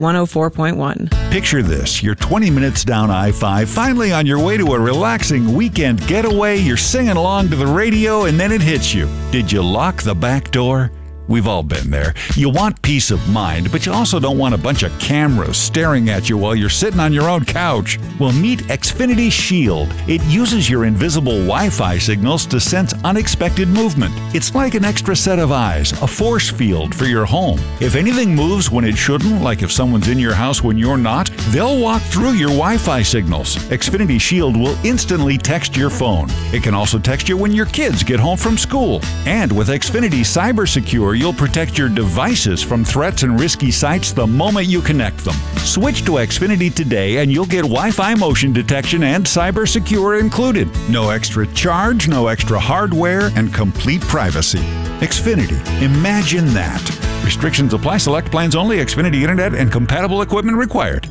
104.1. Picture this. You're 20 minutes down I-5, finally on your way to a relaxing weekend getaway. You're singing along to the radio, and then it hits you. Did you lock the back door? We've all been there. You want peace of mind, but you also don't want a bunch of cameras staring at you while you're sitting on your own couch. Well, meet Xfinity Shield. It uses your invisible Wi-Fi signals to sense unexpected movement. It's like an extra set of eyes, a force field for your home. If anything moves when it shouldn't, like if someone's in your house when you're not, they'll walk through your Wi-Fi signals. Xfinity Shield will instantly text your phone. It can also text you when your kids get home from school. And with Xfinity Cyber Secure, you'll protect your devices from threats and risky sites the moment you connect them. Switch to Xfinity today and you'll get Wi-Fi motion detection and Cyber Secure included. No extra charge, no extra hardware, and complete privacy. Xfinity. Imagine that. Restrictions apply. Select plans only. Xfinity Internet and compatible equipment required.